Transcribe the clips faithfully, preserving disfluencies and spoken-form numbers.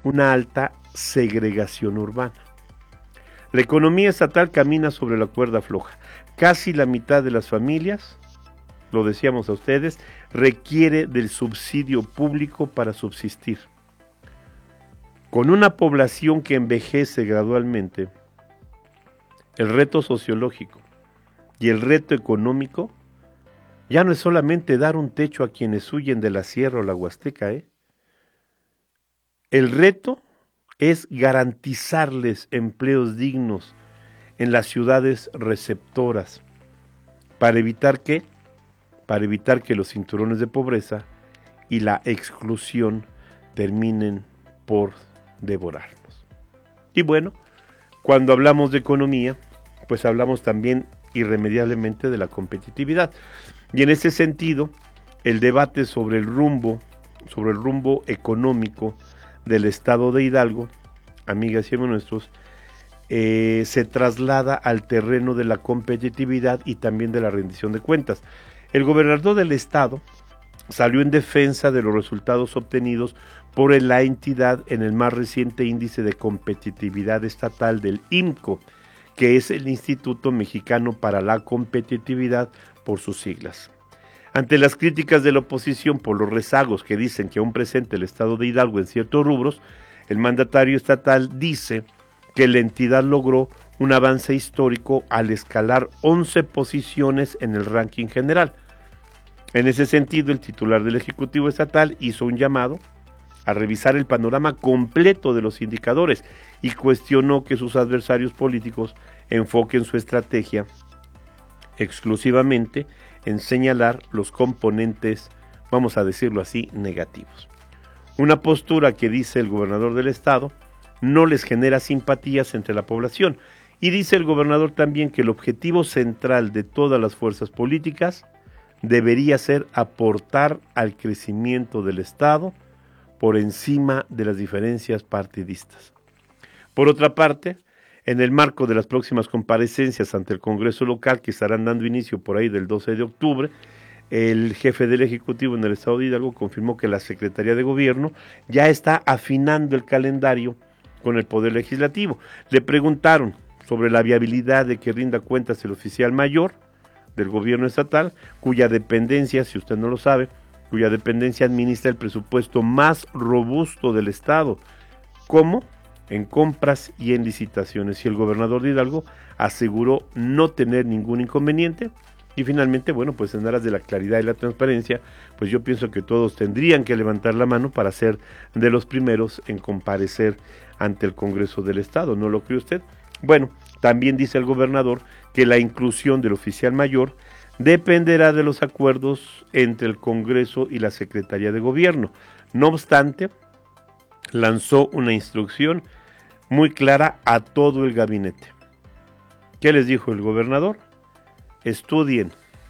una alta segregación urbana. La economía estatal camina sobre la cuerda floja. Casi la mitad de las familias, lo decíamos a ustedes, requiere del subsidio público para subsistir. Con una población que envejece gradualmente, el reto sociológico y el reto económico ya no es solamente dar un techo a quienes huyen de la sierra o la Huasteca, ¿eh? El reto es garantizarles empleos dignos en las ciudades receptoras. ¿Para evitar qué? Para evitar que los cinturones de pobreza y la exclusión terminen por devorarnos. Y bueno, cuando hablamos de economía, pues hablamos también irremediablemente de la competitividad. Y en ese sentido, el debate sobre el rumbo, sobre el rumbo económico del estado de Hidalgo, amigas y amigos nuestros, eh, se traslada al terreno de la competitividad y también de la rendición de cuentas. El gobernador del estado salió en defensa de los resultados obtenidos por la entidad en el más reciente índice de competitividad estatal del I M C O, que es el Instituto Mexicano para la Competitividad por sus siglas. Ante las críticas de la oposición por los rezagos que dicen que aún presenta el estado de Hidalgo en ciertos rubros, el mandatario estatal dice que la entidad logró un avance histórico al escalar once posiciones en el ranking general. En ese sentido, el titular del Ejecutivo Estatal hizo un llamado a revisar el panorama completo de los indicadores y cuestionó que sus adversarios políticos enfoquen su estrategia exclusivamente en señalar los componentes, vamos a decirlo así, negativos. Una postura que, dice el gobernador del estado, no les genera simpatías entre la población. Y dice el gobernador también que el objetivo central de todas las fuerzas políticas debería ser aportar al crecimiento del estado por encima de las diferencias partidistas. Por otra parte, en el marco de las próximas comparecencias ante el Congreso local, que estarán dando inicio por ahí del doce de octubre, el jefe del Ejecutivo en el estado de Hidalgo confirmó que la Secretaría de Gobierno ya está afinando el calendario con el Poder Legislativo. Le preguntaron sobre la viabilidad de que rinda cuentas el oficial mayor del gobierno estatal, cuya dependencia, si usted no lo sabe, cuya dependencia administra el presupuesto más robusto del estado. ¿Cómo? En compras y en licitaciones. Y el gobernador de Hidalgo aseguró no tener ningún inconveniente. Y finalmente, bueno, pues en aras de la claridad y la transparencia, pues yo pienso que todos tendrían que levantar la mano para ser de los primeros en comparecer ante el Congreso del Estado. ¿No lo cree usted? Bueno, también dice el gobernador que la inclusión del oficial mayor dependerá de los acuerdos entre el Congreso y la Secretaría de Gobierno. No obstante, lanzó una instrucción muy clara a todo el gabinete. ¿Qué les dijo el gobernador? Estudien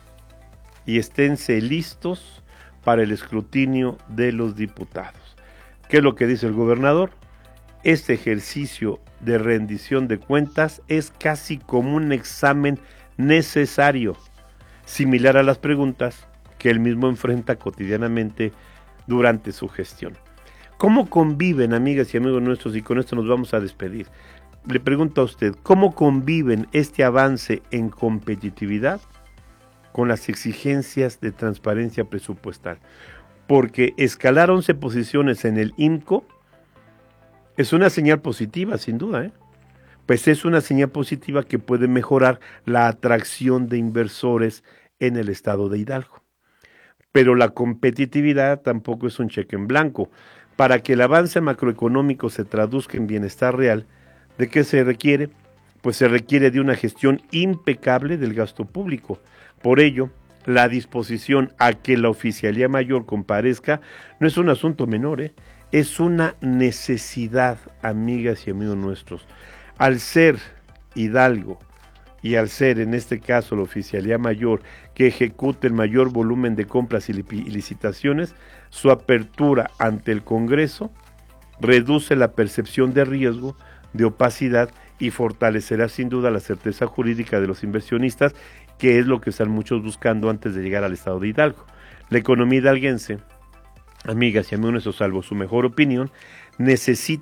y esténse listos para el escrutinio de los diputados. ¿Qué es lo que dice el gobernador? Este ejercicio de rendición de cuentas es casi como un examen necesario, similar a las preguntas que él mismo enfrenta cotidianamente durante su gestión. ¿Cómo conviven, amigas y amigos nuestros? Y con esto nos vamos a despedir. Le pregunto a usted, ¿cómo conviven este avance en competitividad con las exigencias de transparencia presupuestal? Porque escalar once posiciones en el I M C O es una señal positiva, sin duda, ¿eh? Pues es una señal positiva que puede mejorar la atracción de inversores en el estado de Hidalgo. Pero la competitividad tampoco es un cheque en blanco. Para que el avance macroeconómico se traduzca en bienestar real, ¿de qué se requiere? Pues se requiere de una gestión impecable del gasto público. Por ello, la disposición a que la oficialía mayor comparezca no es un asunto menor, ¿eh? Es una necesidad, amigas y amigos nuestros. Al ser Hidalgo y al ser en este caso la oficialía mayor que ejecute el mayor volumen de compras y licitaciones, su apertura ante el Congreso reduce la percepción de riesgo, de opacidad y fortalecerá sin duda la certeza jurídica de los inversionistas, que es lo que están muchos buscando antes de llegar al estado de Hidalgo. La economía hidalguense, amigas y amigos nuestros, salvo su mejor opinión, necesita